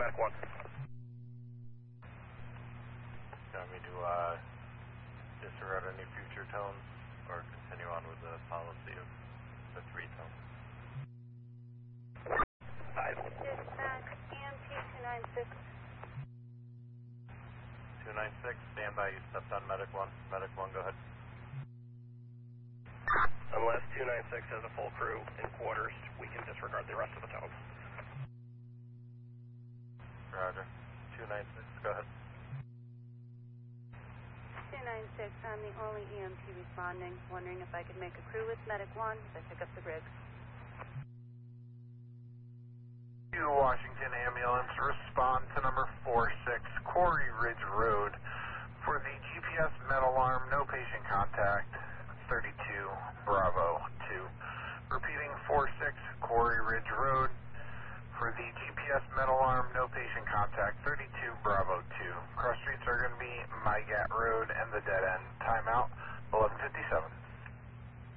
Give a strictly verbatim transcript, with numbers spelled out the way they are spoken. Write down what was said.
Medic one. Do you want me to uh, disregard any future tones or continue on with the policy of the three tones? Five. Dispatch, E M T two nine six. two nine six, stand by. You stepped on Medic one. Medic one, go ahead. Unless two nine six has a full crew in quarters, we can disregard the rest of the tones. Roger. two nine six, go ahead. two nine six, I'm the only E M T responding. Wondering if I could make a crew with Medic one as I pick up the rig. Washington ambulance, respond to number four six Quarry Ridge Road for the G P S med alarm, no patient contact, thirty-two Bravo two. Repeating four six Quarry Ridge Road for the G P S med alarm, no patient contact, thirty-two Bravo two. Cross streets are going to be Mygat Road and the dead end. Timeout eleven fifty-seven.